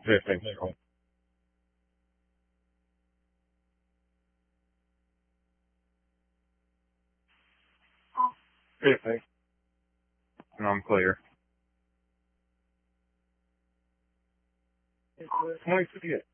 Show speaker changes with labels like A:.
A: Yeah, thanks, Carl. Yeah, thanks. And I'm clear. Nice to see you.